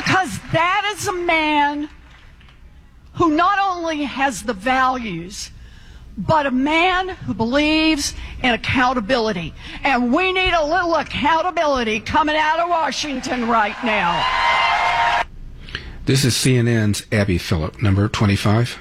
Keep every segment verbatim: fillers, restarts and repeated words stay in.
Because that is a man who not only has the values, but a man who believes in accountability. And we need a little accountability coming out of Washington right now. This is C N N's Abby Phillip, number twenty-five.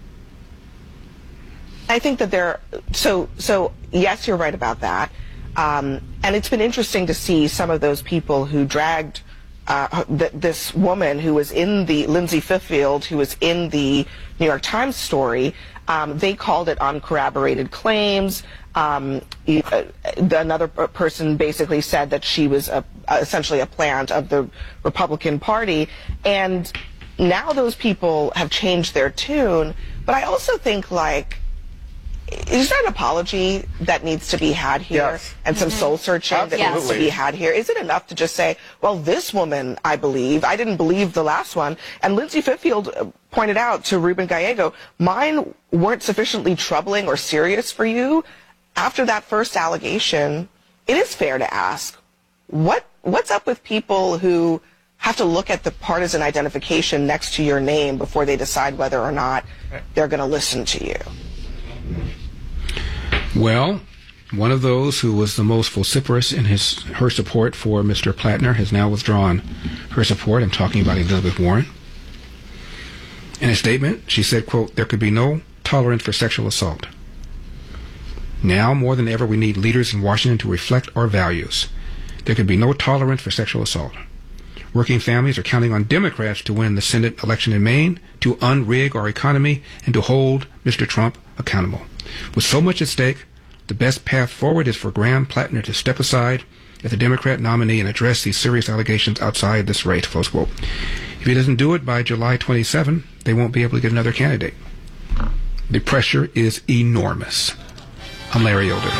I think that there, so, so yes, you're right about that. Um, and it's been interesting to see some of those people who dragged uh, th- this woman who was in the, Lindsay Fiffield, who was in the New York Times story. Um, they called it uncorroborated claims. Um, another person basically said that she was a, essentially a plant of the Republican Party. And now those people have changed their tune. But I also think, like, is there an apology that needs to be had here? Yes. And some mm-hmm. soul searching Absolutely. that needs to be had here? Is it enough to just say, well, this woman, I believe, I didn't believe the last one. And Lindsay Fiffield pointed out to Ruben Gallego, mine weren't sufficiently troubling or serious for you. After that first allegation, it is fair to ask, what what's up with people who have to look at the partisan identification next to your name before they decide whether or not they're going to listen to you? Well, one of those who was the most vociferous in his her support for Mister Plattner has now withdrawn her support. I'm talking about Elizabeth Warren. In a statement, she said, quote, "There could be no tolerance for sexual assault. Now, more than ever, we need leaders in Washington to reflect our values. There could be no tolerance for sexual assault. Working families are counting on Democrats to win the Senate election in Maine, to unrig our economy, and to hold Mister Trump accountable. With so much at stake, the best path forward is for Graham Plattner to step aside as the Democrat nominee and address these serious allegations outside this race," close quote. If he doesn't do it by July twenty-seventh, they won't be able to get another candidate. The pressure is enormous. I'm Larry Elder.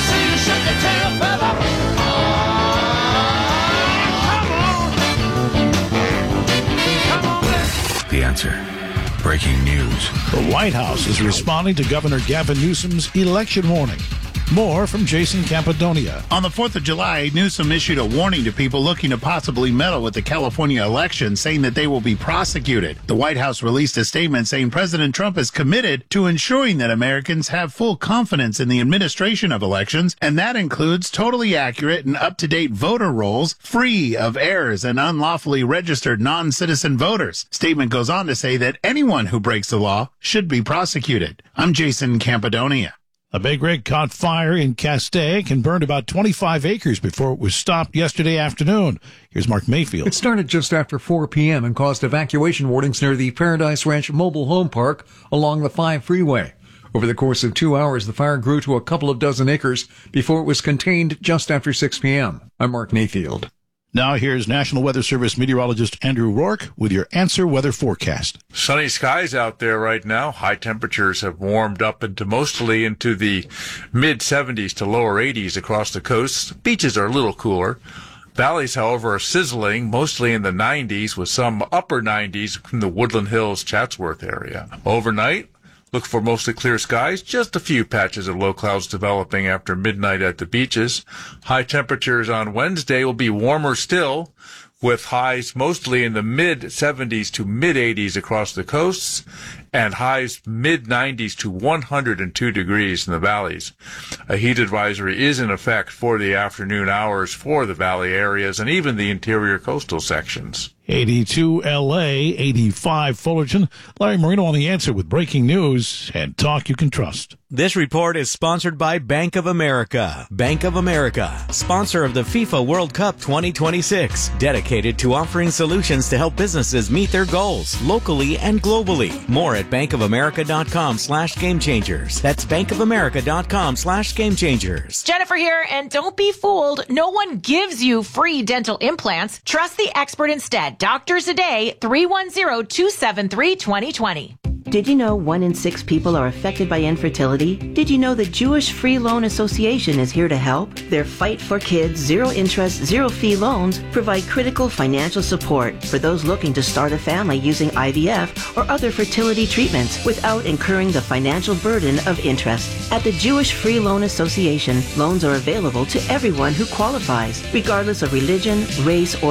The Answer. Breaking news. The White House is responding to Governor Gavin Newsom's election warning. More from Jason Campidonia. On the fourth of July, Newsom issued a warning to people looking to possibly meddle with the California election, saying that they will be prosecuted. The White House released a statement saying President Trump is committed to ensuring that Americans have full confidence in the administration of elections, and that includes totally accurate and up-to-date voter rolls, free of errors and unlawfully registered non-citizen voters. Statement goes on to say that anyone who breaks the law should be prosecuted. I'm Jason Campidonia. A big rig caught fire in Castaic and burned about twenty-five acres before it was stopped yesterday afternoon. Here's Mark Mayfield. It started just after four p.m. and caused evacuation warnings near the Paradise Ranch Mobile Home Park along the five freeway. Over the course of two hours, the fire grew to a couple of dozen acres before it was contained just after six p.m. I'm Mark Mayfield. Now here's National Weather Service meteorologist Andrew Rourke with your Answer Weather forecast. Sunny skies out there right now. High temperatures have warmed up into mostly into the mid seventies to lower eighties across the coast. Beaches are a little cooler. Valleys, however, are sizzling, mostly in the nineties with some upper nineties from the Woodland Hills, Chatsworth area. Overnight, look for mostly clear skies, just a few patches of low clouds developing after midnight at the beaches. High temperatures on Wednesday will be warmer still, with highs mostly in the mid seventies to mid eighties across the coasts, and highs mid nineties to one hundred two degrees in the valleys. A heat advisory is in effect for the afternoon hours for the valley areas and even the interior coastal sections. eighty-two L A, eighty-five Fullerton. Larry Marino on The Answer with breaking news and talk you can trust. This report is sponsored by Bank of America. Bank of America, sponsor of the FIFA World Cup twenty twenty-six, dedicated to offering solutions to help businesses meet their goals locally and globally. More at bankofamerica.com slash game changers. That's bankofamerica.com slash game changers. Jennifer here, and don't be fooled. No one gives you free dental implants. Trust the expert instead. Doctors a Day, three one zero, two seven three, two zero two zero. Did you know one in six people are affected by infertility? Did you know the Jewish Free Loan Association is here to help? Their Fight for Kids zero interest, zero fee loans provide critical financial support for those looking to start a family using I V F or other fertility treatments without incurring the financial burden of interest. At the Jewish Free Loan Association, loans are available to everyone who qualifies, regardless of religion, race, or